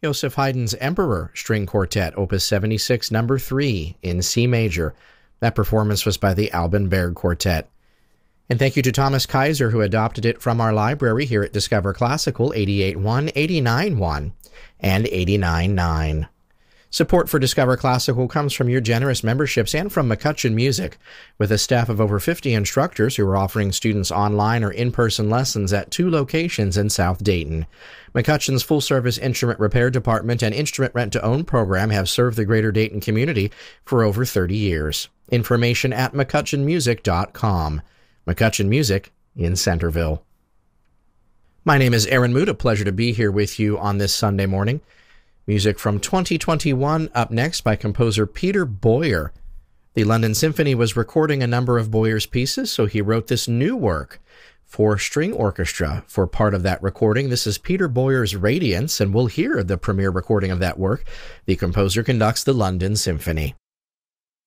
Joseph Haydn's Emperor String Quartet, Opus 76, number 3, in C major. That performance was by the Alban Berg Quartet. And thank you to Thomas Kaiser, who adopted it from our library here at Discover Classical, 88.1, 89.1, and 89.9. Support for Discover Classical comes from your generous memberships and from McCutcheon Music, with a staff of over 50 instructors who are offering students online or in-person lessons at 2 locations in South Dayton. McCutcheon's full-service instrument repair department and instrument rent-to-own program have served the greater Dayton community for over 30 years. Information at McCutcheonMusic.com. McCutcheon Music in Centerville. My name is Aaron Moot. A pleasure to be here with you on this Sunday morning. Music from 2021 up next by composer Peter Boyer. The London Symphony was recording a number of Boyer's pieces, so he wrote this new work for string orchestra for part of that recording. This is Peter Boyer's Radiance, and we'll hear the premiere recording of that work. The composer conducts the London Symphony.